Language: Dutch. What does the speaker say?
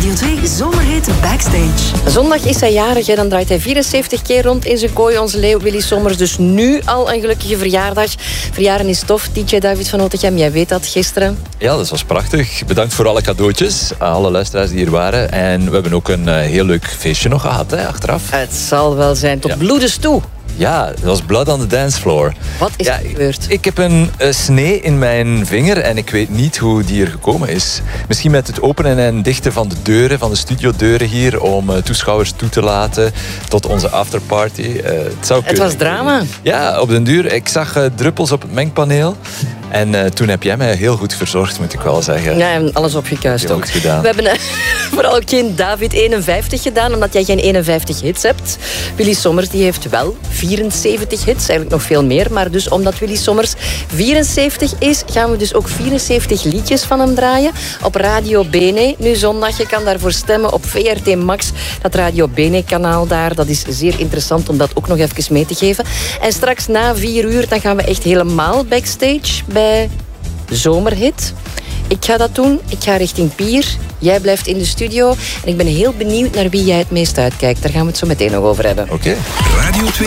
Radio 2 Zomerhit Backstage. Zondag is hij jarig, hè. Dan draait hij 74 keer rond in zijn kooi, onze leeuw Willy Sommers. Dus nu al een gelukkige verjaardag. Verjaren is tof. DJ David van Otegem, jij weet dat gisteren. Ja, dat was prachtig. Bedankt voor alle cadeautjes, alle luisteraars die hier waren. En we hebben ook een heel leuk feestje nog gehad, hè, achteraf. Het zal wel zijn, tot bloedens toe. Ja, dat was blood on the dance floor. Wat is er gebeurd? Ik heb een snee in mijn vinger en ik weet niet hoe die er gekomen is. Misschien met het openen en dichten van de deuren, van de studiodeuren hier, om toeschouwers toe te laten tot onze afterparty. Het was drama. Ja, op den duur. Ik zag druppels op het mengpaneel. En toen heb jij mij heel goed verzorgd, moet ik wel zeggen. Ja, en alles opgekuist ook. Goed gedaan. We hebben vooral ook geen David 51 gedaan, omdat jij geen 51 hits hebt. Willy Sommers die heeft wel 74 hits, eigenlijk nog veel meer. Maar dus omdat Willy Sommers 74 is, gaan we dus ook 74 liedjes van hem draaien. Op Radio Bene, nu zondag. Je kan daarvoor stemmen op VRT Max. Dat Radio Bene-kanaal daar, dat is zeer interessant om dat ook nog even mee te geven. En straks na 4 uur, dan gaan we echt helemaal backstage bij Zomerhit. Ik ga dat doen. Ik ga richting Pier. Jij blijft in de studio. En ik ben heel benieuwd naar wie jij het meest uitkijkt. Daar gaan we het zo meteen nog over hebben. Oké. Radio 2